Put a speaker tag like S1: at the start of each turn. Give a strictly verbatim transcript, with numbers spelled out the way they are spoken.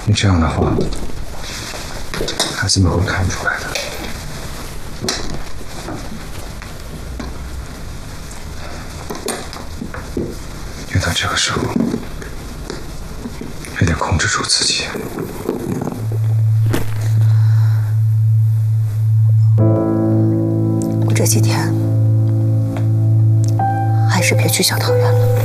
S1: 你这样的话，孩子们会看出来的。越到这个时候，越得控制住自己。
S2: 我这几天还是别去小桃园了。